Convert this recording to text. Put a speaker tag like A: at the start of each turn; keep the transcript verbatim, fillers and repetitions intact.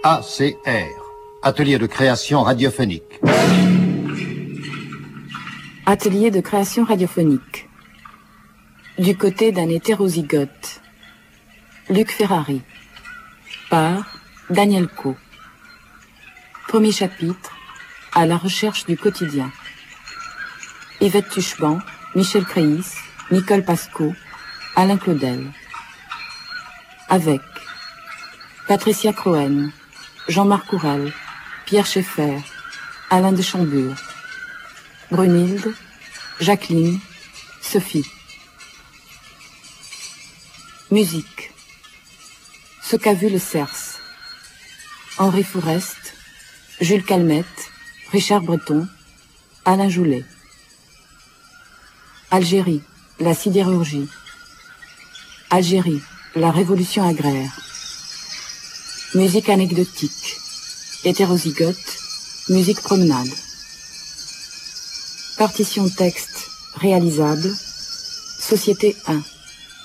A: A C R, Atelier de création radiophonique.
B: Atelier de création radiophonique. Du côté d'un hétérozygote. Luc Ferrari. Par Daniel Co. Premier chapitre. À la recherche du quotidien. Yvette Tuchban, Michel Créis, Nicole Pasco, Alain Claudel. Avec Patricia Croen, Jean-Marc Courel, Pierre Schaeffer, Alain de Chambure, Brunhilde, Jacqueline, Sophie. Musique. Ce qu'a vu le Cerce. Henri Fourest, Jules Calmette, Richard Breton, Alain Joulet. Algérie, la sidérurgie. Algérie, la révolution agraire. Musique anecdotique. Hétérozygote, musique promenade. Partition texte réalisable. Société un.